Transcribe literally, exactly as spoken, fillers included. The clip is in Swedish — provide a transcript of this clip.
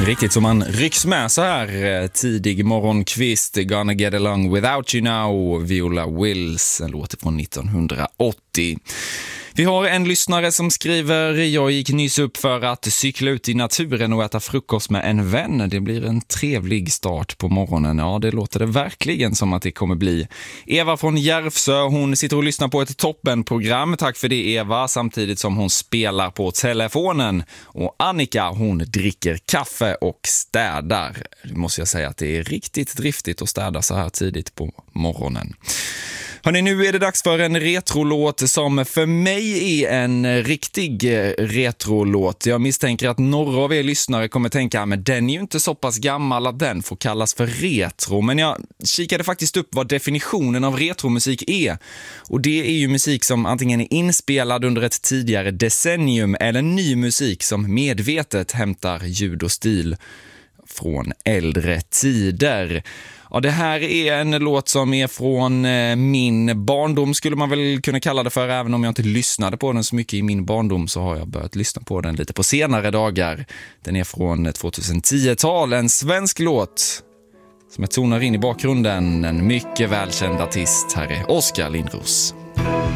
Riktigt som man rycks med så här tidig morgonkvist. Gonna get along without you now, Viola Wills, en låt från nittonhundraåttio. Vi har en lyssnare som skriver: jag gick nyss upp för att cykla ut i naturen och äta frukost med en vän. Det blir en trevlig start på morgonen. Ja, det låter det verkligen som att det kommer bli. Eva från Järvsö, hon sitter och lyssnar på ett toppenprogram. Tack för det, Eva, samtidigt som hon spelar på telefonen. Och Annika, hon dricker kaffe och städar. Det måste jag säga att det är riktigt driftigt att städa så här tidigt på morgonen. Hörrni, nu är det dags för en retrolåt som för mig är en riktig retrolåt. Jag misstänker att några av er lyssnare kommer tänka, men den är ju inte så pass gammal att den får kallas för retro. Men jag kikade faktiskt upp vad definitionen av retromusik är. Och det är ju musik som antingen är inspelad under ett tidigare decennium eller ny musik som medvetet hämtar ljud och stil från äldre tider. Ja, det här är en låt som är från eh, min barndom, skulle man väl kunna kalla det för. Även om jag inte lyssnade på den så mycket i min barndom så har jag börjat lyssna på den lite på senare dagar. Den är från tjugohundratio-tal, en svensk låt som jag tonar in i bakgrunden. En mycket välkänd artist, här är Oskar Lindros.